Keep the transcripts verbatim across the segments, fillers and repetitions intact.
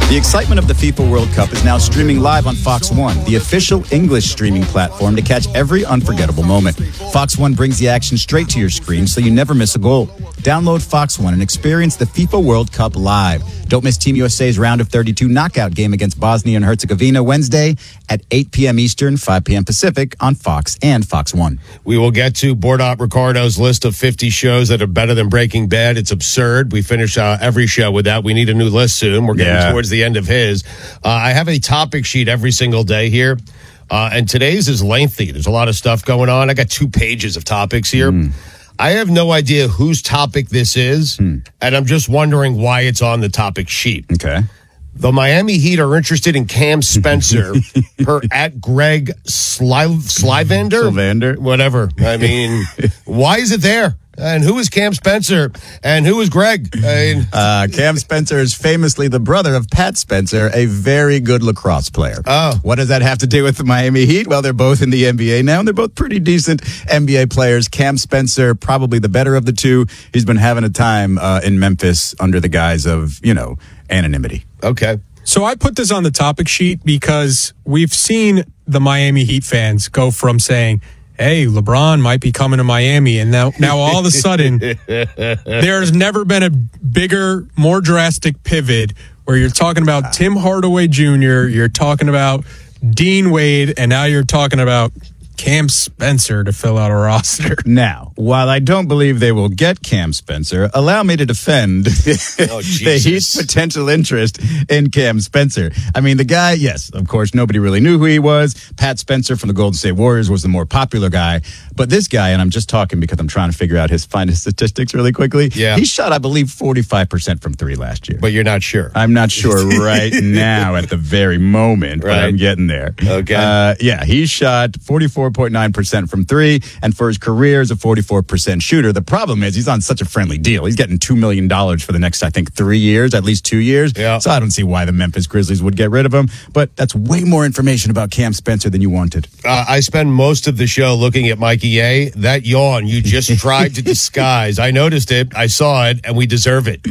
The excitement of the FIFA World Cup is now streaming live on Fox One, the official English streaming platform to catch every unforgettable moment. Fox One brings the action straight to your screen so you never miss a goal. Download Fox One and experience the FIFA World Cup live. Don't miss Team U S A's round of thirty-two knockout game against Bosnia and Herzegovina Wednesday at eight p.m. Eastern, five p.m. Pacific on Fox and Fox One. We will get to Bordot Ricardo's list of fifty shows that are better than Breaking Bad. It's absurd. We finish uh, every show with that. We need a new list soon. We're getting Yeah. towards the end of his. Uh, I have a topic sheet every single day here, uh, and today's is lengthy. There's a lot of stuff going on. I got two pages of topics here. Mm. I have no idea whose topic this is, mm. and I'm just wondering why it's on the topic sheet. Okay. The Miami Heat are interested in Cam Spencer per at Greg Sly, Slyvander? Slyvander. Whatever. I mean, why is it there? And who is Cam Spencer? And who is Greg? I mean, uh, Cam Spencer is famously the brother of Pat Spencer, a very good lacrosse player. Oh. What does that have to do with the Miami Heat? Well, they're both in the N B A now, and they're both pretty decent N B A players. Cam Spencer, probably the better of the two. He's been having a time uh, in Memphis under the guise of, you know, anonymity. Okay. So I put this on the topic sheet because we've seen the Miami Heat fans go from saying, hey, LeBron might be coming to Miami. And now, now all of a sudden, there's never been a bigger, more drastic pivot where you're talking about Tim Hardaway Junior, you're talking about Dean Wade, and now you're talking about Cam Spencer to fill out a roster. Now, while I don't believe they will get Cam Spencer, allow me to defend oh, the Heat's potential interest in Cam Spencer. I mean, the guy, yes, of course, nobody really knew who he was. Pat Spencer from the Golden State Warriors was the more popular guy. But this guy, and I'm just talking because I'm trying to figure out his finest statistics really quickly. Yeah. He shot, I believe, forty-five percent from three last year. But you're not sure. I'm not sure right now at the very moment, right. but I'm getting there. Okay. Uh, yeah, he shot forty-four point nine percent from three, and for his career is a forty-four percent shooter. The problem is he's on such a friendly deal. He's getting two million dollars for the next, I think, three years, at least two years. Yeah. So I don't see why the Memphis Grizzlies would get rid of him. But that's way more information about Cam Spencer than you wanted. Uh, I spend most of the show looking at Mikey A. That yawn you just tried to disguise. I noticed it. I saw it, and we deserve it.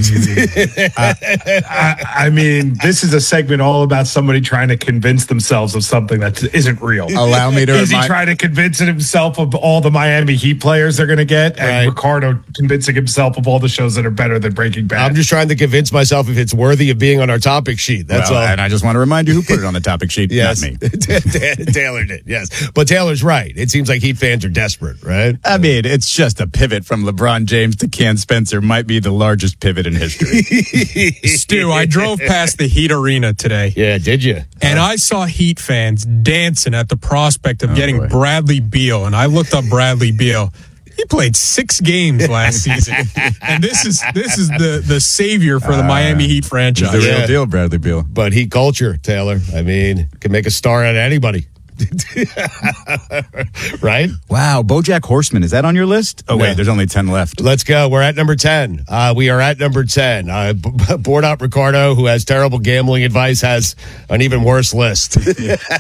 uh, I, I mean, this is a segment all about somebody trying to convince themselves of something that isn't real. Allow me to Is he remind- trying to convince himself of all the Miami Heat players they're going to get, and Right. Ricardo convincing himself of all the shows that are better than Breaking Bad? I'm just trying to convince myself if it's worthy of being on our topic sheet. That's well, all. And I just want to remind you who put it on the topic sheet, yes. not me. Taylor did, yes. But Taylor's right. It seems like Heat fans are desperate, right? I mean, it's just a pivot from LeBron James to Cam Spencer might be the largest pivot in history. Stu, I drove past the Heat Arena today. Yeah, did you? And I saw Heat fans dancing at the prospect of Oh, getting boy. Bradley Beal. And I looked up Bradley Beal. He played six games last season. And this is this is the, the savior for the Uh, Miami Heat He's franchise. the Yeah. real deal, Bradley Beal. But Heat culture, Taylor. I mean, can make a star out of anybody. Right? Wow, BoJack Horseman, is that on your list? Oh, No. wait, there's only ten left. Let's go. We're at number ten. Uh, we are at number ten. Uh, B- B- Board Out Ricardo, who has terrible gambling advice, has an even worse list of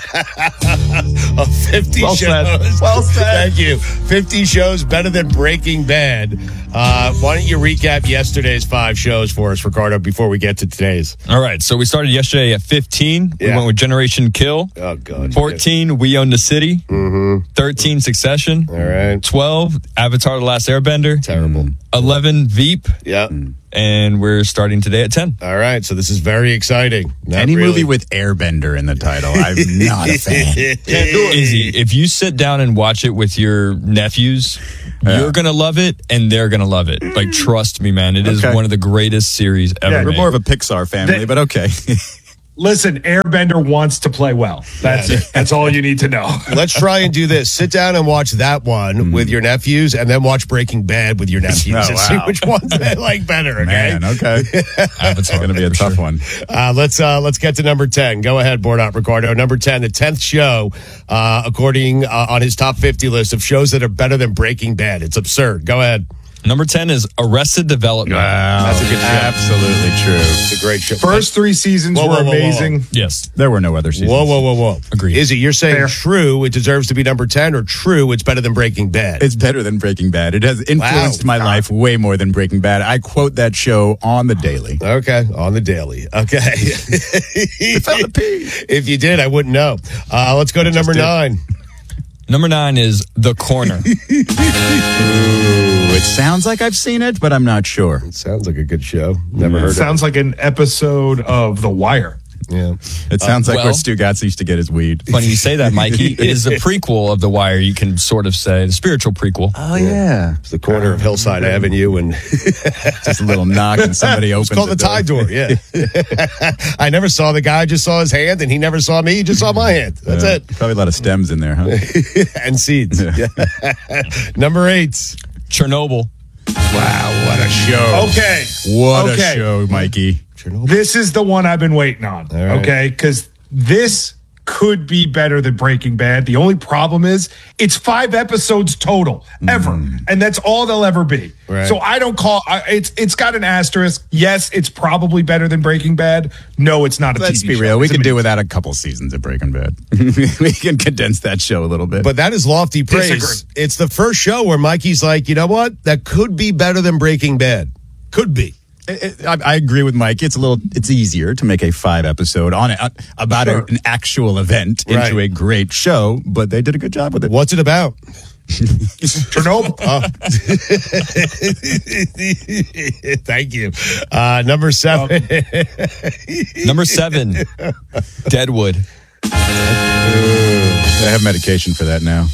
fifty Well said. shows. Well said. Thank you. fifty shows better than Breaking Bad. Uh, why don't you recap yesterday's five shows for us, Ricardo, before we get to today's? All right, so we started yesterday at fifteen. We Yeah. went with Generation Kill. Oh, God. fourteen, We Own the City. Mm-hmm. thirteen, Succession. All right. twelve, Avatar The Last Airbender. Terrible. eleven, Veep. Yeah. And we're starting today at ten. All right. So this is very exciting. Not Any really. movie with Airbender in the title, I'm not a fan. Easy. If you sit down and watch it with your nephews, Yeah. you're going to love it and they're going to love it. Like, trust me, man. It is Okay. one of the greatest series ever Yeah, We're made. more of a Pixar family, They- but okay. Listen, Airbender wants to play well. That's it. That's all you need to know. Let's try and do this. Sit down and watch that one with your nephews, and then watch Breaking Bad with your nephews Oh, and see wow. which ones they like better. Okay. Man, okay. It's going to be a tough one. Uh, let's uh, let's get to number ten. Go ahead, Board Out Ricardo. Number ten, the tenth show, uh, according uh, on his top fifty list of shows that are better than Breaking Bad. It's absurd. Go ahead. Number ten is Arrested Development. Wow, That's a good show. Absolutely true. It's a great show. First three seasons Whoa, were whoa, whoa, whoa, whoa. amazing. Yes. There were no other seasons. Whoa, whoa, whoa, whoa. Agreed. Izzy, you're saying Fair. true, it deserves to be number ten, or true, it's better than Breaking Bad? It's better than Breaking Bad. It has influenced Wow. my life way more than Breaking Bad. I quote that show on the daily. Okay, on the daily. Okay. found the pee. If you did, I wouldn't know. Uh, let's go to number did. nine. Number nine is The Corner. Ooh, it sounds like I've seen it, but I'm not sure. It sounds like a good show. Never heard Sounds like an episode of The Wire. of it. Yeah. It sounds like well- where Stu Gatz used to get his weed. Funny you say that, Mikey. It is the prequel of The Wire, you can sort of say. The spiritual prequel. Oh, yeah. It's the corner of Hillside Avenue and Just a little knock and somebody opens it's called the tie door. Yeah. I never saw the guy, I just saw his hand, and he never saw me, he just saw my hand. That's Yeah, it. Probably a lot of stems in there, huh? And seeds. Number eight. Chernobyl. Wow, what a show. Okay. What okay. a show, Mikey. This is the one I've been waiting on. right. Okay. Because this could be better than Breaking Bad. The only problem is it's five episodes total ever. And that's all they'll ever be. Right. So I don't call I, it's it's got an asterisk. Yes, it's probably better than Breaking Bad. No, it's not a Let's T V be show. real. We It's can do amazing. without a couple seasons of Breaking Bad. We can condense that show a little bit. But that is lofty praise. Disagree. It's the first show where Mikey's like, you know what? That could be better than Breaking Bad. Could be. It- it- I, I agree with Mike. It's a little, it's easier to make a five episode on it, uh, about a, an actual event into Right. a great show, but they did a good job with it. What's it about? Chernobyl. Thank you. Uh, number seven. Number seven, Deadwood. They have medication for that now.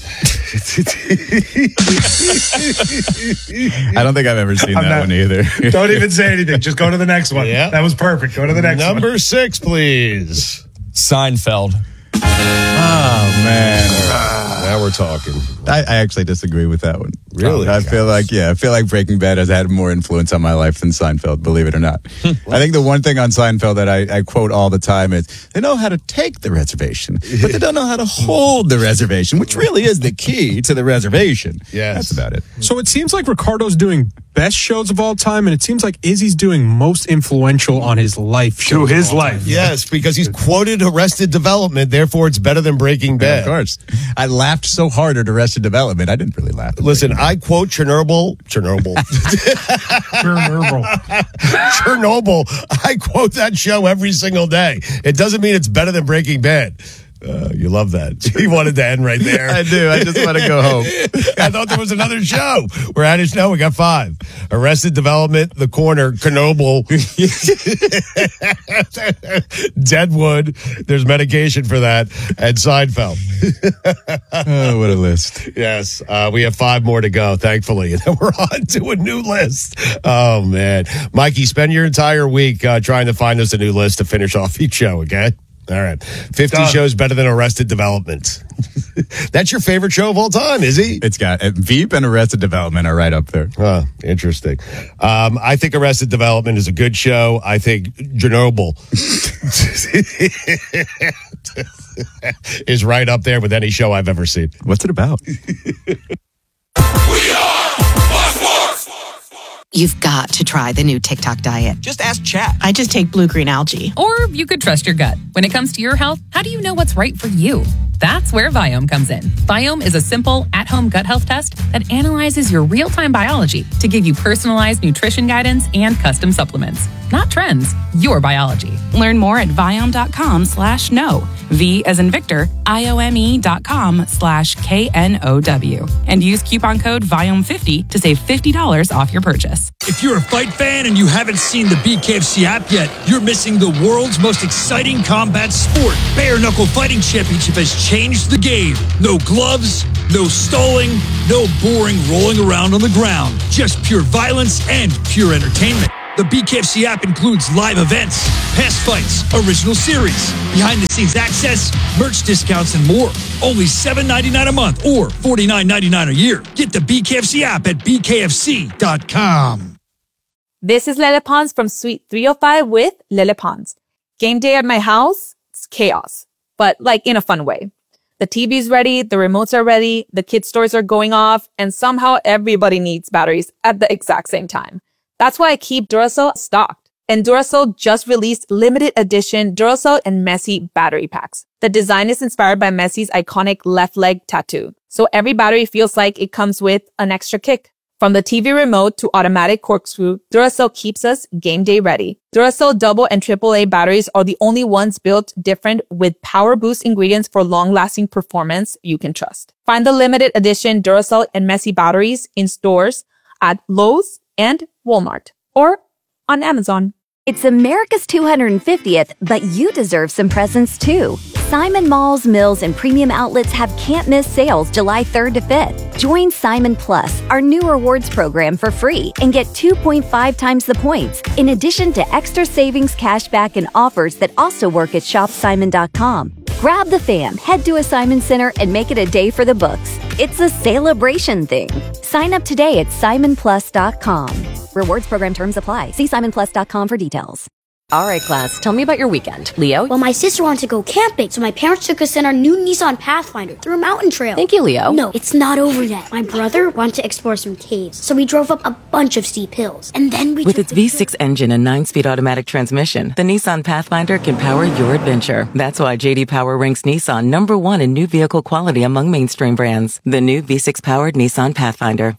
I don't think I've ever seen I'm that not- one either. Don't even say anything. Just go to the next one. Yeah. That was perfect. Go to the next one. Number six, please. Seinfeld. Oh, man. Now we're talking. I, I actually disagree with that one. Really? I feel like, yeah, I feel like Breaking Bad has had more influence on my life than Seinfeld, believe it or not. I think the one thing on Seinfeld that I, I quote all the time is they know how to take the reservation, but they don't know how to hold the reservation, which really is the key to the reservation. Yes. That's about it. So it seems like Ricardo's doing best shows of all time, and it seems like Izzy's doing most influential on his life To shows. of his all life. time. Yes, because he's quoted Arrested Development, therefore it's better than Breaking Yeah, Bad. of course. I laughed so hard at Arrested Development. I didn't really laugh. at Listen, Breaking I quote Chernobyl, Chernobyl, Chernobyl. Chernobyl. I quote that show every single day. It doesn't mean it's better than Breaking Bad. Uh, you love that. You wanted to end right there. I do. I just want to go home. I thought there was another show. We're at it now. We got five. Arrested Development, The Corner, Chernobyl, Deadwood. There's medication for that, and Seinfeld. Oh, what a list. Yes, uh, we have five more to go, thankfully, and then we're on to a new list. Oh man, Mikey, spend your entire week uh, trying to find us a new list to finish off each show. Okay. All right. fifty Done. shows better than Arrested Development. That's your favorite show of all time, is he? It's got uh, Veep and Arrested Development are right up there. Huh, interesting. Um, I think Arrested Development is a good show. I think Chernobyl is right up there with any show I've ever seen. What's it about? You've got to try the new TikTok diet. Just ask chat. I just take blue green algae. Or you could trust your gut. When it comes to your health, how do you know what's right for you? That's where Viome comes in. Viome is a simple, at-home gut health test that analyzes your real-time biology to give you personalized nutrition guidance and custom supplements. Not trends, your biology. Learn more at Viome.com slash no. V as in Victor, I-O-M-E dot com slash K N O W. And use coupon code Viome fifty to save fifty dollars off your purchase. If you're a fight fan and you haven't seen the B K F C app yet, you're missing the world's most exciting combat sport. Bare Knuckle Fighting Championship has changed the game. No gloves, no stalling, no boring rolling around on the ground. Just pure violence and pure entertainment. The B K F C app includes live events, past fights, original series, behind-the-scenes access, merch discounts, and more. Only seven dollars and ninety-nine cents a month or forty-nine dollars and ninety-nine cents a year. Get the B K F C app at B K F C dot com. This is Lele Pons from Suite three oh five with Lele Pons. Game day at my house, it's chaos, but like in a fun way. The T V's ready, the remotes are ready, the kids' toys are going off, and somehow everybody needs batteries at the exact same time. That's why I keep Duracell stocked. And Duracell just released limited edition Duracell and Messi battery packs. The design is inspired by Messi's iconic left leg tattoo. So every battery feels like it comes with an extra kick. From the T V remote to automatic corkscrew, Duracell keeps us game day ready. Duracell double and triple A batteries are the only ones built different with power boost ingredients for long-lasting performance you can trust. Find the limited edition Duracell and Messi batteries in stores at Lowe's and Walmart or on Amazon. It's America's two hundred fiftieth, but you deserve some presents too. Simon Malls, Mills, and premium outlets have can't-miss sales July third to fifth. Join Simon Plus, our new rewards program, for free and get two point five times the points, in addition to extra savings, cashback, and offers that also work at shop simon dot com. Grab the fam, head to a Simon Center, and make it a day for the books. It's a celebration thing. Sign up today at simon plus dot com. Rewards program terms apply. See simon plus dot com for details. All right, class, tell me about your weekend. Leo? Well, my sister wanted to go camping, so my parents took us in our new Nissan Pathfinder through a mountain trail. Thank you, Leo. No, it's not over yet. My brother wanted to explore some caves, so we drove up a bunch of steep hills. And then we With its V six engine and nine-speed automatic transmission, the Nissan Pathfinder can power your adventure. That's why J D Power ranks Nissan number one in new vehicle quality among mainstream brands. The new V six-powered Nissan Pathfinder.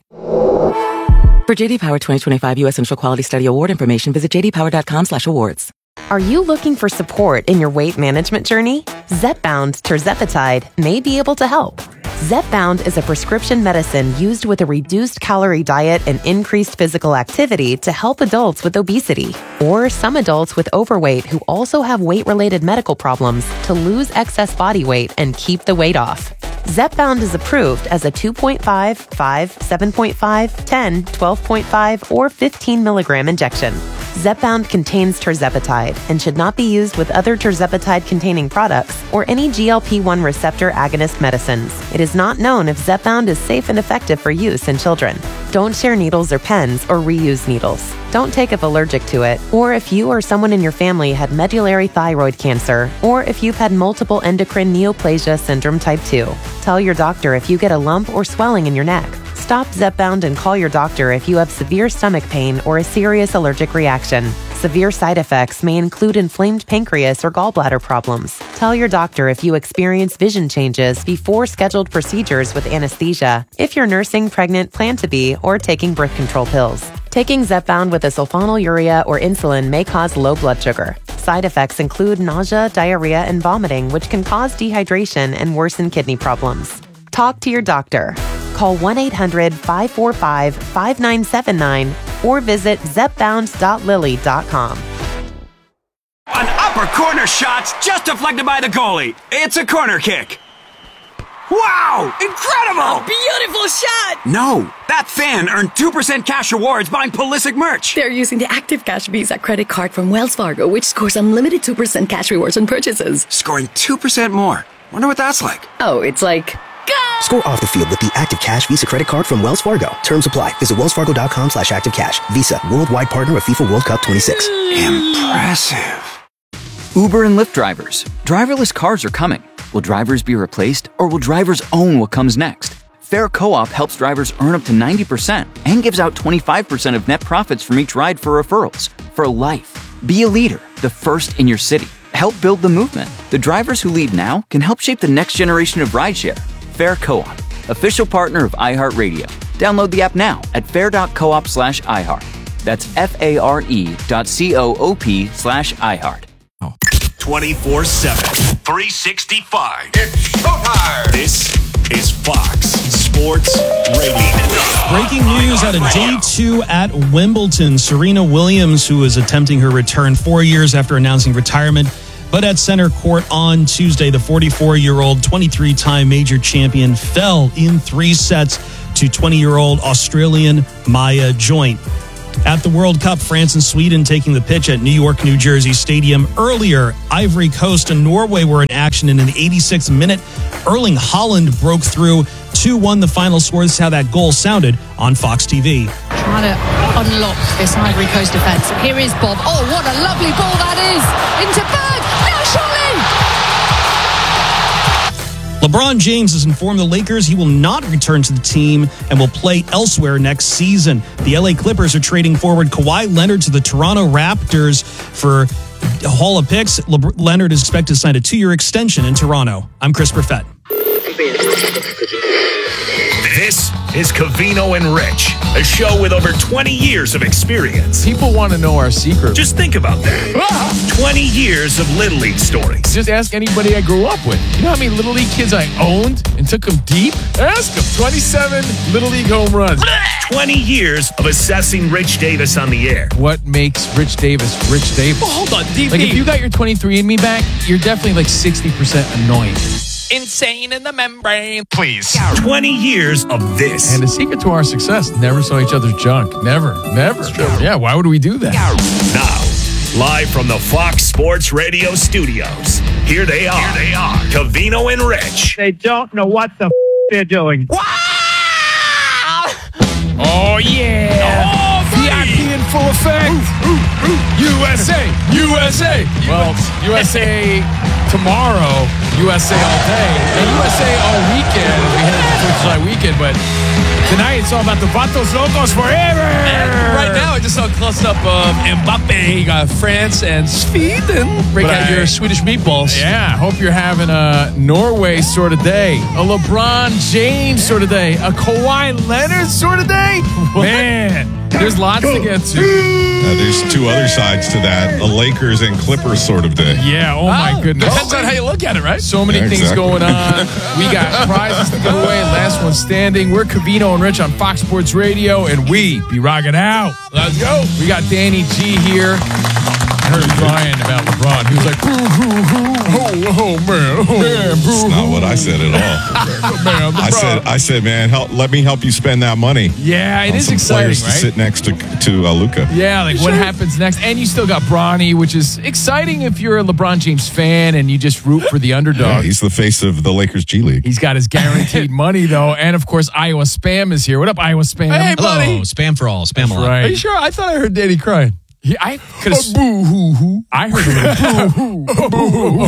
For J D Power twenty twenty-five U S Central Quality Study Award information, visit j d power dot com slash awards. Are you looking for support in your weight management journey? Zepbound tirzepatide may be able to help. Zepbound is a prescription medicine used with a reduced calorie diet and increased physical activity to help adults with obesity, or some adults with overweight who also have weight-related medical problems to lose excess body weight and keep the weight off. Zepbound is approved as a two point five, five, seven point five, ten, twelve point five, or fifteen milligram injection. Zepbound contains tirzepatide and should not be used with other tirzepatide-containing products or any G L P one receptor agonist medicines. It is not known if Zepbound is safe and effective for use in children. Don't share needles or pens or reuse needles. Don't take if allergic to it, or if you or someone in your family had medullary thyroid cancer, or if you've had multiple endocrine neoplasia syndrome type two. Tell your doctor if you get a lump or swelling in your neck. Stop Zepbound and call your doctor if you have severe stomach pain or a serious allergic reaction. Severe side effects may include inflamed pancreas or gallbladder problems. Tell your doctor if you experience vision changes before scheduled procedures with anesthesia, if you're nursing, pregnant, plan to be, or taking birth control pills. Taking Zepbound with a sulfonylurea or insulin may cause low blood sugar. Side effects include nausea, diarrhea, and vomiting, which can cause dehydration and worsen kidney problems. Talk to your doctor. Call one eight hundred, five four five, five nine seven nine or visit zepbound dot lilly dot com. An upper corner shot's just deflected by the goalie. It's a corner kick. Wow! Incredible! A beautiful shot! No, that fan earned two percent cash rewards buying Pulisic merch. They're using the Active Cash Visa credit card from Wells Fargo, which scores unlimited two percent cash rewards on purchases. Scoring two percent more. Wonder what that's like. Oh, it's like... Go! Score off the field with the Active Cash Visa credit card from Wells Fargo. Terms apply. Visit wells fargo dot com slash active cash. Visa, worldwide partner of FIFA World Cup twenty-six. Impressive. Uber and Lyft drivers. Driverless cars are coming. Will drivers be replaced, or will drivers own what comes next? Fair Co-op helps drivers earn up to ninety percent and gives out twenty-five percent of net profits from each ride for referrals. For life. Be a leader, the first in your city. Help build the movement. The drivers who lead now can help shape the next generation of rideshare. Fair Co-op, official partner of iHeartRadio. Download the app now at fair dot coop slash iHeart. That's F-A-R-E dot C-O-O-P slash iHeart. twenty-four seven, three sixty-five. It's showtime. This is Fox Sports Radio. Breaking news out of day two at Wimbledon. Serena Williams, who is attempting her return four years after announcing retirement, but at center court on Tuesday, the forty-four-year-old, twenty-three-time major champion fell in three sets to twenty-year-old Australian Maya Joint. At the World Cup, France and Sweden taking the pitch at New York, New Jersey Stadium. Earlier, Ivory Coast and Norway were in action in the eighty-sixth minute. Erling Haaland broke through two one the final score. This is how that goal sounded on Fox T V. Trying to unlock this Ivory Coast defence. Here is Bob. Oh, what a lovely ball that is! Into Berg! Now surely! LeBron James has informed the Lakers he will not return to the team and will play elsewhere next season. The L A Clippers are trading forward Kawhi Leonard to the Toronto Raptors for a haul of picks. Le- Leonard is expected to sign a two-year extension in Toronto. I'm Chris Perfett. This is Covino and Rich, a show with over twenty years of experience. People want to know our secret. Just think about that. twenty years of Little League stories. Just ask anybody I grew up with. You know how many Little League kids I owned and took them deep? Ask them. twenty-seven Little League home runs. twenty years of assessing Rich Davis on the air. What makes Rich Davis Rich Davis? Well, hold on, D V. Like, if you got your twenty-three and me back, you're definitely like sixty percent annoying. Insane in the membrane. Please. twenty years of this. And the secret to our success, never saw each other's junk. Never. Never. Yeah, why would we do that? Now, live from the Fox Sports Radio studios, here they are. Here they are. Covino and Rich. They don't know what the f- they're doing. Oh, yeah. Oh, V I P in full effect. U S A. U S A. Well, U S A tomorrow, U S A all day, and U S A all weekend as we head into fourth of July weekend. But tonight it's all about the Vatos Locos forever. And right now, I just saw a close-up of Mbappe. You got France and Sweden. Break But out I- your Swedish meatballs. Yeah, hope you're having a Norway sort of day, a LeBron James sort of day, a Kawhi Leonard sort of day. Man, there's lots to get to. Uh, there's two other sides to that, a Lakers and Clippers sort of day. Yeah, oh my Oh, goodness. depends on how you look at it, right? So many Yeah, things exactly. going on. We got prizes to give away. Last one standing. We're Covino and Rich on Fox Sports Radio, and we be rocking out. Let's go. We got Danny G here. I heard him crying about LeBron. He was like, boo hoo hoo. Oh, oh man. Oh, man, boo That's not what I said at all. man, I said, I said, man, help, let me help you spend that money. Yeah, it on is some exciting, players right? to sit next to to uh, Luka. Yeah, like what happens next? And you still got Bronny, which is exciting if you're a LeBron James fan and you just root for the Yeah, underdog. he's the face of the Lakers G League. He's got his guaranteed money, though. And, of course, Iowa Spam is here. What up, Iowa Spam? Hey, buddy. Hello, spam for all, spam That's a lot. right. Are you sure? I thought I heard Danny crying. He, I could have. Boo hoo hoo. I heard a little boo hoo. Boo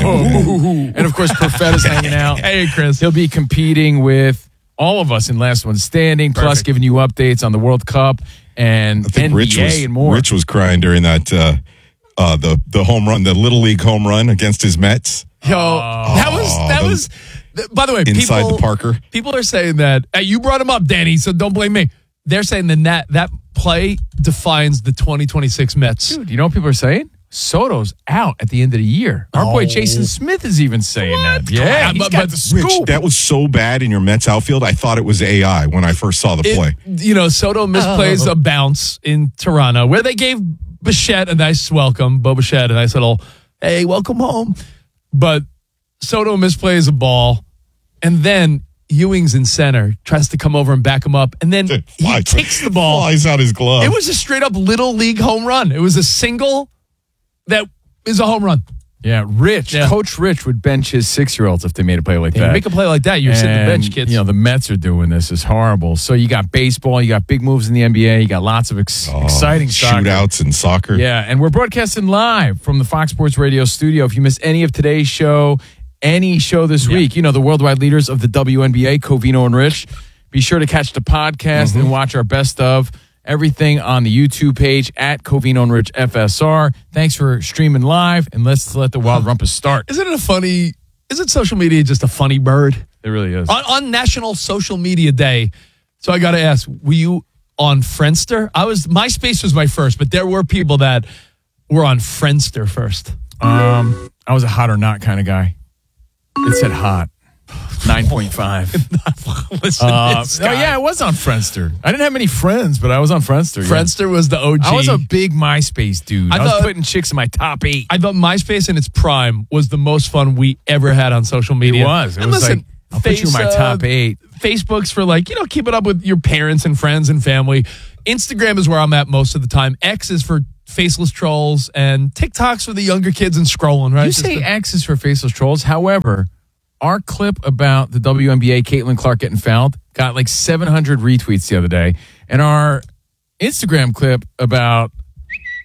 hoo. And, of course, Perfetta's hanging out. Hey, Chris. He'll be competing with all of us in Last One Standing, plus Perfect. giving you updates on the World Cup and I think N B A Rich was and more. Rich was crying during that uh, uh, the the home run, the Little League home run against his Mets. Yo, that was that the- was. th- By the way, Inside people, the Parker. people are saying that hey, you brought him up, Danny. So don't blame me. They're saying the net that play defines the twenty twenty-six Mets. Dude, you know what people are saying? Soto's out at the end of the year. Our boy Oh. Jason Smith is even saying that. Yeah, Yeah, he's but- got but the scoop. Rich, that was so bad in your Mets outfield. I thought it was A I when I first saw the It- play. you know, Soto misplays a bounce in Toronto where they gave Bichette a nice welcome, Bo Bichette, a nice little, hey, welcome home. But Soto misplays a ball, and then Ewing's in center, tries to come over and back him up, and then he Flies- kicks the ball. Flies out his glove. It was a straight up Little League home run. It was a single that is a home run. Yeah, Rich, Yeah. Coach Rich would bench his six-year-olds if they made a play like Yeah, that. make a play like that, you're sitting the bench, And, kids. You know, the Mets are doing this. It's horrible. So you got baseball, you got big moves in the N B A, you got lots of ex- Oh, exciting soccer. shootouts in soccer. Yeah, and we're broadcasting live from the Fox Sports Radio studio. If you missed any of today's show, any show this week, you know, the worldwide leaders of the W N B A, Covino and Rich, be sure to catch the podcast Mm-hmm. and watch our best of everything on the YouTube page at Covino and Rich F S R. Thanks for streaming live, and let's let the Wild Rumpus start. Isn't it a funny, isn't social media just a funny bird? It really is. On, on National Social Media Day, so I got to ask, were you on Friendster? I was, MySpace was my first, but there were people that were on Friendster first. Um, I was a hot or not kind of guy. It said hot. nine point five. Listen, Uh, this no, guy. yeah, I was on Friendster. I didn't have many friends, but I was on Friendster. yeah. Friendster was the O G. I was a big MySpace dude. I, I was thought- putting chicks in my top eight. I thought MySpace in its prime was the most fun we ever had on social media. It was. It and was listen, like, I'll put you in my face, top uh, eight. Facebook's for like, you know, keeping up with your parents and friends and family. Instagram is where I'm at most of the time. X is for faceless trolls, and TikTok's for the younger kids and scrolling, right? You Just say the- X is for faceless trolls. However, our clip about the W N B A, Caitlin Clark getting fouled, got like seven hundred retweets the other day. And our Instagram clip about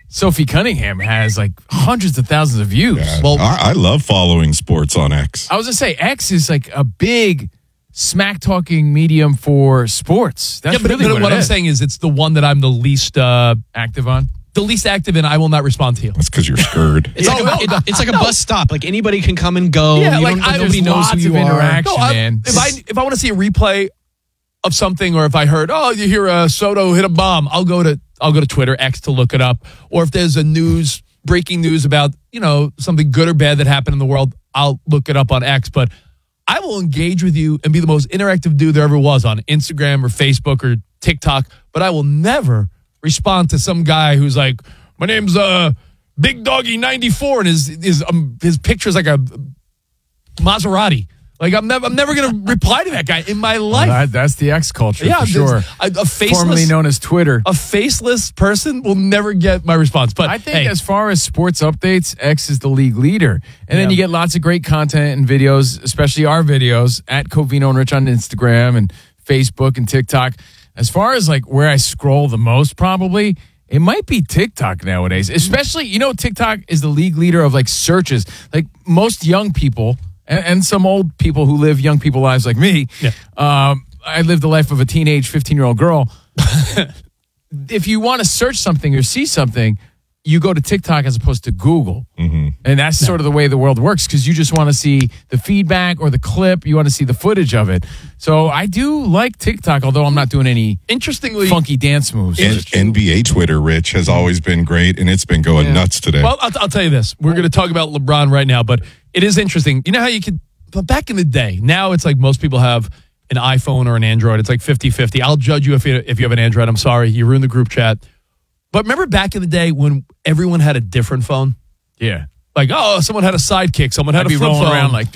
Sophie Cunningham has like hundreds of thousands of views. Yeah, well, I, I love following sports on X. I was going to say, X is like a big smack-talking medium for sports. That's yeah, but, really but what, what it I'm is. saying is it's the one that I'm the least uh, active on. The least active in. I will not respond to you. That's because you're scared. It's, like, a, it, it's like a bus stop. Like anybody can come and go. Yeah, you like don't, I, nobody knows lots who you of are. interaction, No, I- man. if I if I want to see a replay of something, or if I heard, oh, you hear uh, Soto hit a bomb, I'll go to I'll go to Twitter X to look it up. Or if there's a news breaking news about you know something good or bad that happened in the world, I'll look it up on X. But I will engage with you and be the most interactive dude there ever was on Instagram or Facebook or TikTok. But I will never respond to some guy who's like, my name's uh Big Doggy ninety-four, and his his um, his picture's like a Maserati. Like I'm never I'm never gonna reply to that guy in my life. Well, that, that's the X culture, Yeah, for sure. a, a faceless, Formerly known as Twitter. a faceless person will never get my response. But I think hey, as far as sports updates, X is the league leader. And then Yeah. you get lots of great content and videos, especially our videos at Covino and Rich on Instagram and Facebook and TikTok. As far as like where I scroll the most, probably, it might be TikTok nowadays. Especially, you know, TikTok is the league leader of like searches. Like most young people and, and some old people who live young people lives like me. Yeah. Um, I lived the life of a teenage fifteen-year-old girl. If you want to search something or see something, you go to TikTok as opposed to Google. Mm-hmm. And that's sort of the way the world works because you just want to see the feedback or the clip. You want to see the footage of it. So I do like TikTok, although I'm not doing any interestingly funky dance moves. N- N B A Twitter, Rich, has always been great, and it's been going Yeah. nuts today. Well, I'll, I'll tell you this. We're going to talk about LeBron right now, but it is interesting. You know how you could, but back in the day, now it's like most people have an iPhone or an Android. It's like fifty-fifty. I'll judge you if you if you have an Android. I'm sorry. You ruined the group chat. But remember back in the day when everyone had a different phone? Yeah. Like, oh, someone had a sidekick. Someone had I'd a be flip rolling phone. around like,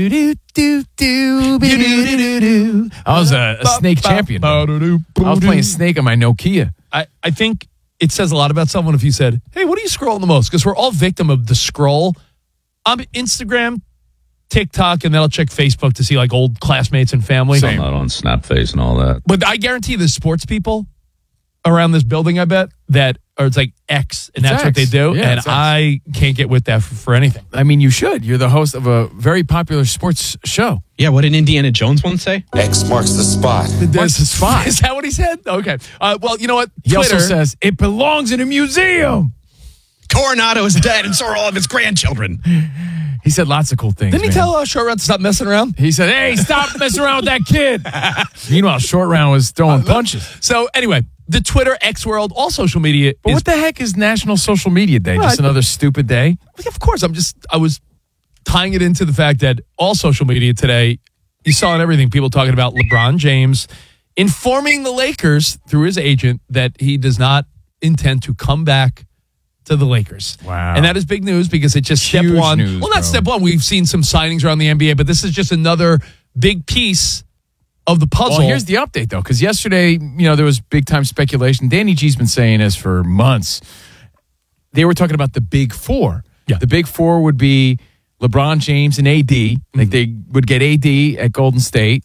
"Be-do-do-do-do-do-do-do-do-do." I was a, a Snake champion. though. I was playing Snake on my Nokia. I, I think it says a lot about someone if you said, hey, what are you scrolling the most? Because we're all victim of the scroll. I'm Instagram, TikTok, and then I'll check Facebook to see like old classmates and family. I'm not on Snapface and all that. But I guarantee there's sports people around this building, I bet, that or it's like X, and It's that's what they X. do. Yeah, and it's X. I can't get with that for, for anything. I mean, you should. You're the host of a very popular sports show. Yeah, what did Indiana Jones once say? X marks the spot. There's the spot. Is that what he said? Okay. Uh, well, you know what? He Twitter, also says, it belongs in a museum. Coronado is dead, and so are all of his grandchildren. He said lots of cool things. didn't he man. tell uh, Short Round to stop messing around? He said, hey, stop messing around with that kid. Meanwhile, Short Round was throwing punches. So anyway, the Twitter X world, all social media. But is, what the heck is National Social Media Day? Well, Just I- another stupid day? Of course, I'm just, I was tying it into the fact that all social media today, you saw in everything, people talking about LeBron James informing the Lakers through his agent that he does not intend to come back to the Lakers. Wow. And that is big news because it's just step Huge one. news, well, not bro. step one. We've seen some signings around the N B A, but this is just another big piece of the puzzle. Well, here's the update, though, because yesterday, you know, there was big-time speculation. Danny G's been saying this for months. They were talking about the big four. Yeah. The big four would be LeBron James and A D. Mm-hmm. Like, they would get A D at Golden State.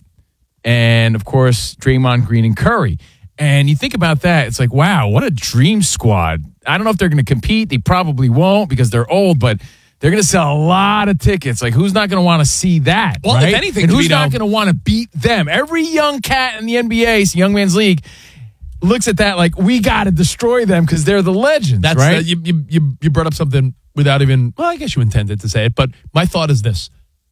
And, of course, Draymond Green and Curry. And you think about that, it's like, wow, what a dream squad. I don't know if they're going to compete. They probably won't because they're old, but they're going to sell a lot of tickets. Like, who's not going to want to see that? Well, if right? anything, and who's Covino- not going to want to beat them? Every young cat in the N B A, Young Man's League, looks at that like, we got to destroy them because they're the legends, That's right? uh, you, you, you, you brought up something without even, well, I guess you intended to say it, but my thought is this.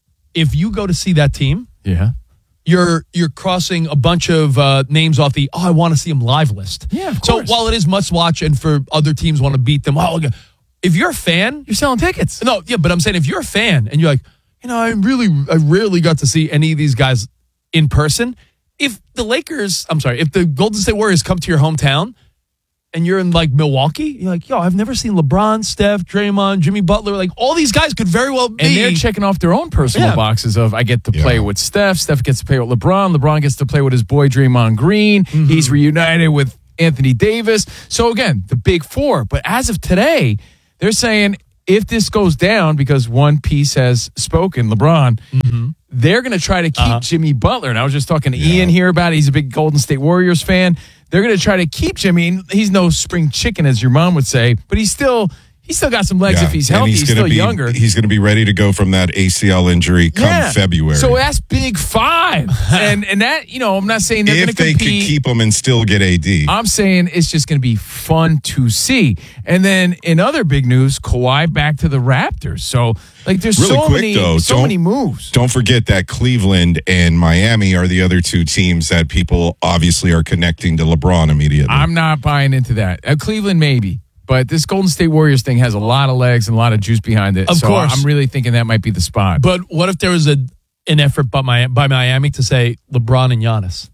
If you go to see that team, yeah. you're you're crossing a bunch of uh, names off the, oh, I want to see them live list. Yeah, of So course. while it is must watch and for other teams want to beat them, oh, if you're a fan, You're selling tickets. no, yeah, but I'm saying if you're a fan and you're like, you know, I really, I rarely got to see any of these guys in person. If the Lakers, I'm sorry, if the Golden State Warriors come to your hometown and you're in like Milwaukee, you're like, yo, I've never seen LeBron, Steph, Draymond, Jimmy Butler. Like all these guys could very well be. And they're checking off their own personal Yeah. boxes of, I get to play Yeah. with Steph. Steph gets to play with LeBron. LeBron gets to play with his boy Draymond Green. Mm-hmm. He's reunited with Anthony Davis. So again, the big four. But as of today, they're saying if this goes down, because one piece has spoken, LeBron, Mm-hmm. they're going to try to keep Uh-huh. Jimmy Butler. And I was just talking to Ian here about it. He's a big Golden State Warriors fan. they're going to try to keep Jimmy. And he's no spring chicken, as your mom would say, but he's still he's still got some legs Yeah, if he's and healthy. He's, gonna still be, younger. He's going to be ready to go from that A C L injury come Yeah. February. So that's big five. and and that, you know, I'm not saying they're going to if they compete. could keep him and still get A D. I'm saying it's just going to be fun to see. And then in other big news, Kawhi back to the Raptors. So like there's Really so quick, many though, so don't- many moves. Don't forget that Cleveland and Miami are the other two teams that people obviously are connecting to LeBron immediately. I'm not buying into that. At Cleveland, maybe. But this Golden State Warriors thing has a lot of legs and a lot of juice behind it. Of so course. I'm really thinking that might be the spot. But what if there was a an effort by, my, by Miami to say LeBron and Giannis?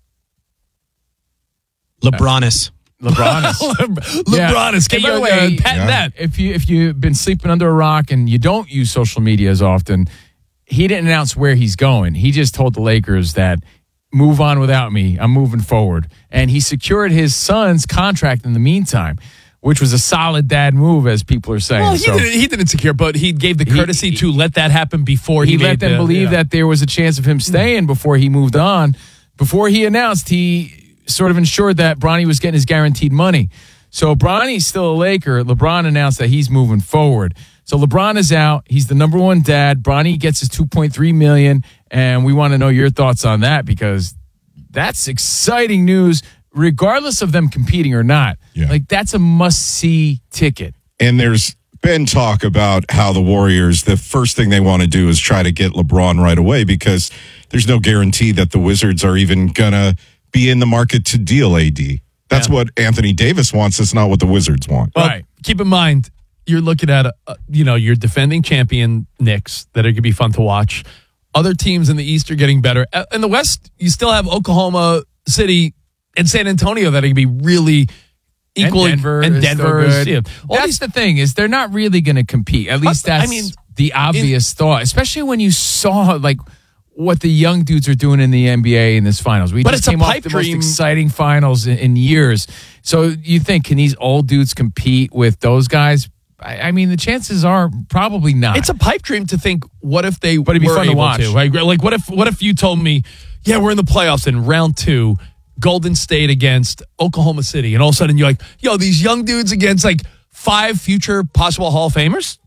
LeBronis. LeBronis. LeBronis. Get Hey, by your the way, patent that. If you if you've been sleeping under a rock and you don't use social media as often, he didn't announce where he's going. He just told the Lakers that move on without me. I'm moving forward, and he secured his son's contract in the meantime, which was a solid dad move, as people are saying. Well, he, So didn't, he didn't secure, but he gave the He- courtesy to let that happen before he, he made let them the- believe yeah. that there was a chance of him staying before he moved on. Before he announced, he sort of ensured that Bronny was getting his guaranteed money. So Bronny's still a Laker. LeBron announced that he's moving forward. So LeBron is out. He's the number one dad. Bronny gets his two point three million dollars, and we want to know your thoughts on that because that's exciting news, regardless of them competing or not. Like, that's a must-see ticket. And there's been talk about how the Warriors, the first thing they want to do is try to get LeBron right away because there's no guarantee that the Wizards are even going to be in the market to deal A D. That's Yeah. what Anthony Davis wants. It's not what the Wizards want. Well, keep in mind, you're looking at, a, a- you know, your defending champion Knicks that are going to be fun to watch. Other teams in the East are getting better. Uh, In the West, you still have Oklahoma City and San Antonio that are going to be really equally. and Denver, and is still Denver's, good. yeah. All That's these- the thing is they're not really going to compete. At least I that's mean, the obvious thought, especially when you saw like what the young dudes are doing in the N B A in this finals. We But just it's a came off pipe the most dream. exciting finals in, in years. So you think, can these old dudes compete with those guys? I, I mean, the chances are probably not. It's a pipe dream to think, what if they But it'd be were fun to able watch. Like, like, what if what if you told me, yeah, we're in the playoffs in round two, Golden State against Oklahoma City, and all of a sudden you're like, yo, these young dudes against like five future possible Hall of Famers?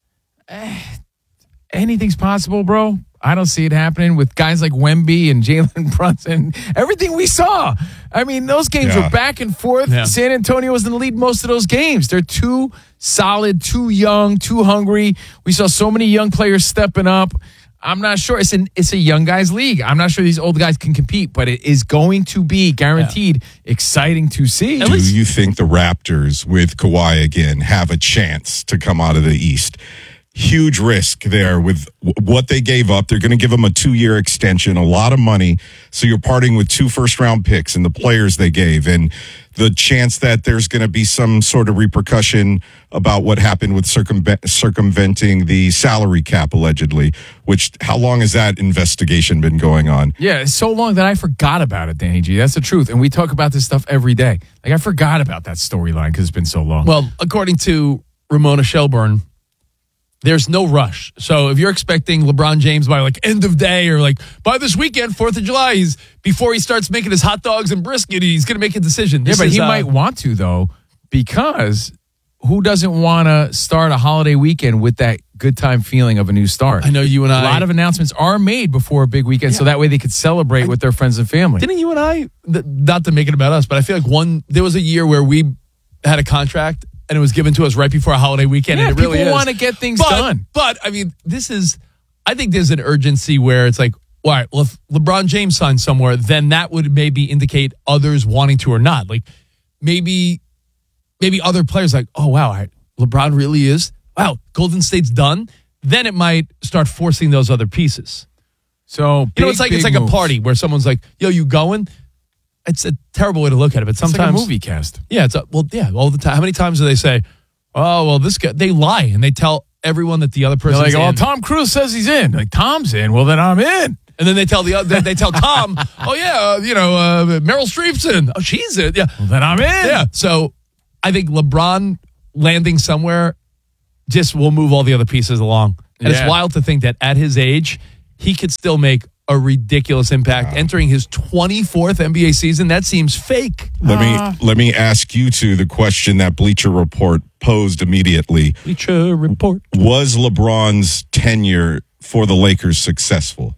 Anything's possible, bro. I don't see it happening with guys like Wemby and Jalen Brunson. Everything we saw. I mean, those games Yeah. were back and forth. Yeah. San Antonio was in the lead most of those games. They're too solid, too young, too hungry. We saw so many young players stepping up. I'm not sure. It's an it's a young guys league. I'm not sure these old guys can compete, but it is going to be guaranteed exciting to see. Do you think the Raptors with Kawhi again have a chance to come out of the East? Huge risk there with w- what they gave up. They're going to give them a two-year extension, a lot of money. So you're parting with two first-round picks and the players they gave, and the chance that there's going to be some sort of repercussion about what happened with circumve- circumventing the salary cap, allegedly. Which, how long has that investigation been going on? Yeah, it's so long that I forgot about it, Danny G. That's the truth. And we talk about this stuff every day. Like, I forgot about that storyline because it's been so long. Well, according to Ramona Shelburne, there's no rush. So if you're expecting LeBron James by like end of day or like by this weekend, fourth of July, he's before he starts making his hot dogs and brisket, he's going to make a decision. yeah, This but is, he uh, might want to, though, because who doesn't want to start a holiday weekend with that good time feeling of a new start? I know you and a I- lot of announcements are made before a big weekend, so that way they could celebrate with their friends and family. Didn't you and I, th- not to make it about us, but I feel like one, there was a year where we had a contract and it was given to us right before a holiday weekend. Yeah, and it really people is. want to get things but, done. But, I mean, this is, I think there's an urgency where it's like, all right, well, if LeBron James signs somewhere, then that would maybe indicate others wanting to or not. Like, maybe, maybe other players like, oh, wow, I, LeBron really is, wow, Golden State's done. Then it might start forcing those other pieces. So, You big, know, it's like it's big like moves. a party where someone's like, yo, you going? It's a terrible way to look at it, but It's like sometimes a movie cast. Yeah, it's a, well, yeah, all the time. How many times do they say, "Oh, well, this guy"? They lie and they tell everyone that the other They're person's like, well, in. Tom Cruise says he's in. Like, Tom's in. Well, then I'm in. And then they tell the other, they tell Tom, "Oh yeah, uh, you know, uh, Meryl Streep's in. Oh, she's in. Yeah, Well, then I'm in. yeah." So I think LeBron landing somewhere just will move all the other pieces along. And Yeah. it's wild to think that at his age, he could still make a ridiculous impact. Entering his twenty-fourth N B A season, that seems fake. Let Uh, me let me ask you two the question that Bleacher Report posed immediately. Bleacher Report. Was LeBron's tenure for the Lakers successful?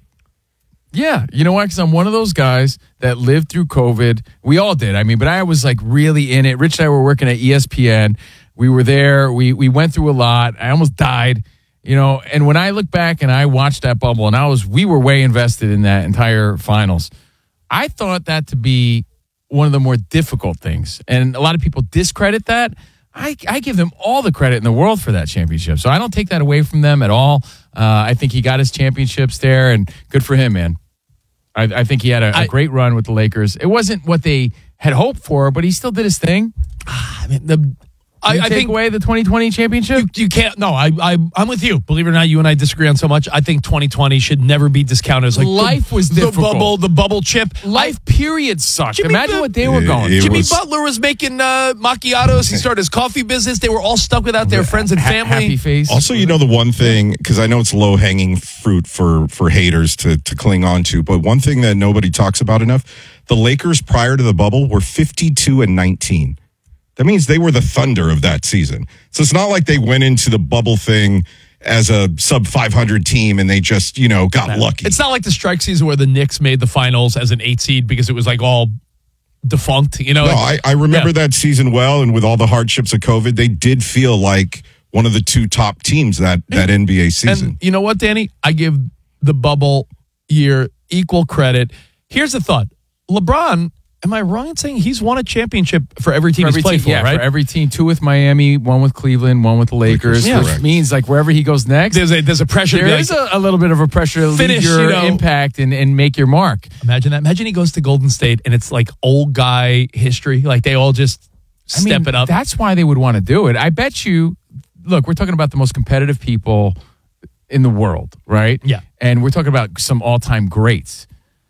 Yeah, you know why? Because I'm one of those guys that lived through COVID. We all did. I mean, but I was like really in it. Rich and I were working at E S P N. We were there. We we went through a lot. I almost died. You know, and when I look back and I watched that bubble, and I was, we were way invested in that entire finals. I thought that to be one of the more difficult things, and a lot of people discredit that. I, I give them all the credit in the world for that championship, so I don't take that away from them at all. Uh, I think he got his championships there, and good for him, man. I, I think he had a, a I, great run with the Lakers. It wasn't what they had hoped for, but he still did his thing. I mean, the. I, I I take think away the twenty twenty championship. You, you can't. No, I, I, I'm with you. Believe it or not, you and I disagree on so much. I think twenty twenty should never be discounted as like Life the, was the difficult. bubble, the bubble chip. Life period sucked. Jimmy Imagine Bu- what they were going. It Jimmy was- Butler was making uh, macchiatos. He started his coffee business. They were all stuck without their friends and Ha- family. happy face. Also, you know, the one thing, because I know it's low hanging fruit for for haters to to cling on to, but one thing that nobody talks about enough: the Lakers prior to the bubble were fifty-two and nineteen. That means they were the Thunder of that season. So it's not like they went into the bubble thing as a sub five hundred team and they just, you know, got lucky. It's not like the strike season where the Knicks made the finals as an eight seed because it was like all defunct. You know, No, like- I, I remember Yeah. that season well, and with all the hardships of COVID, they did feel like one of the two top teams that, that N B A season. And you know what, Danny? I give the bubble year equal credit. Here's the thought. LeBron, am I wrong in saying he's won a championship for every team For every he's played team, for, yeah, right? for every team. Two with Miami, one with Cleveland, one with the Lakers. Yeah. which Correct. means like wherever he goes next, There's a, there's a pressure to there be is like, a, a little bit of a pressure to finish, leave your you know. impact and, and make your mark. imagine that. Imagine he goes to Golden State and it's like old guy history. Like they all just I mean, step it up. That's why they would want to do it. I bet you, look, we're talking about the most competitive people in the world, right? Yeah. And we're talking about some all-time greats.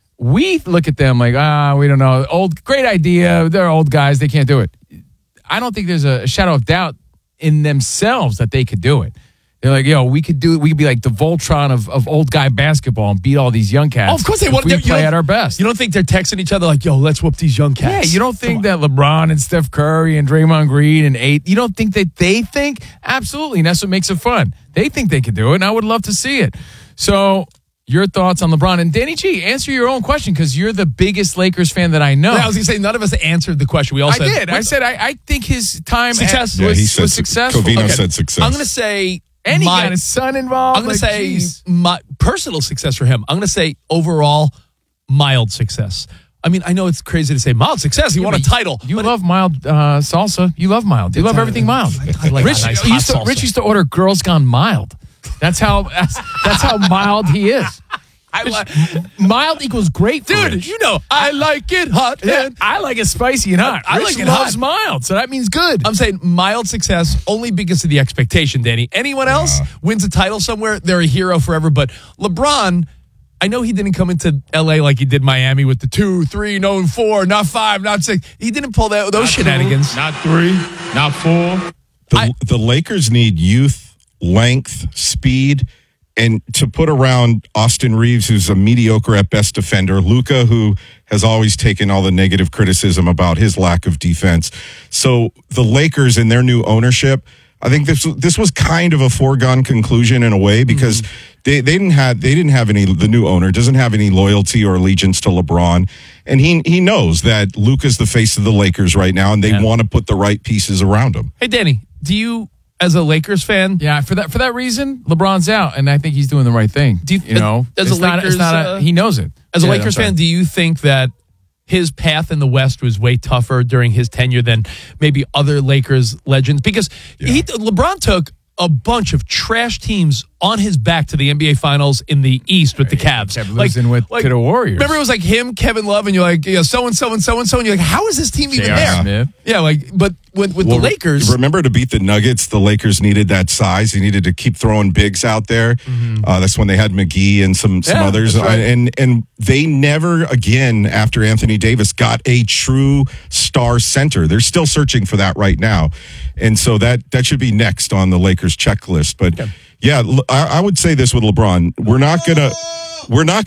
We look at them like, ah, we don't know. Old, great idea. They're old guys. They can't do it. I don't think there's a shadow of doubt in themselves that they could do it. They're like, yo, we could do it. We could be like the Voltron of, of old guy basketball and beat all these young cats. Oh, of course they if want we you play don't- at our best. You don't think they're texting each other like, yo, let's whoop these young Yeah, cats? you don't think that LeBron and Steph Curry and Draymond Green and eight, you don't think that they think? Absolutely. And that's what makes it fun. They think they could do it, and I would love to see it. So, your thoughts on LeBron. And Danny G, answer your own question because you're the biggest Lakers fan that I know. Yeah, I was going to say, none of us answered the question. We all I said. did. I said, I, I think his time Success. at, Yeah, was, he said was su- successful. Covino Okay. said success. I'm going to say. And he my- got his son involved. I'm going to Like, say geez. my personal success for him. I'm going to say overall mild success. I mean, I know it's crazy to say mild success. He Yeah, won a but title. You but love mild uh, salsa. You love mild. You love everything mild. I like Rich, a nice he hot used to, salsa. Rich used to order Girls Gone Mild. That's how that's, that's how mild he is. I like, Mild equals great, for dude. Rich. You know, I like it hot. Yeah, and I like it spicy and hot. I Rich like it loves hot. mild, so that means good. I'm saying mild success only because of the expectation, Danny. Anyone else wins a title somewhere, they're a hero forever. But LeBron, I know he didn't come into L A like he did Miami with the two, three, no four, not five, not six. He didn't pull that, those shenanigans. Not three, not four. The, I- the Lakers need youth, length, speed, and to put around Austin Reeves, who's a mediocre at best defender, Luka, who has always taken all the negative criticism about his lack of defense. So the Lakers and their new ownership, I think this this was kind of a foregone conclusion in a way because mm-hmm. they, they didn't have they didn't have any the new owner doesn't have any loyalty or allegiance to LeBron, and he he knows that Luka's the face of the Lakers right now, and they Yeah. want to put the right pieces around him. Hey, Danny, do you, as a Lakers fan, Yeah, for that for that reason, LeBron's out, and I think he's doing the right thing. Do you- you know, as a it's not, Lakers, it's not a, uh, he knows it. as a Yeah, Lakers I'm sorry. fan, do you think that his path in the West was way tougher during his tenure than maybe other Lakers legends? Because he, LeBron took a bunch of trash teams on his back to the N B A Finals in the East with the Cavs. kept losing with- to the Warriors. Remember, it was like him, Kevin Love, and you're like, you know, so and so and so and so, and you're like, how is this team even J R. there? Smith. Yeah, like, but with, with Well, the Lakers, remember to beat the Nuggets, the Lakers needed that size. They needed to keep throwing bigs out there. Mm-hmm. Uh, that's when they had McGee and some some Yeah, others, that's right. Uh, and and they never again after Anthony Davis got a true star center. They're still searching for that right now, and so that that should be next on the Lakers checklist. But yeah, l- I, I would say this with LeBron: we're not gonna we're not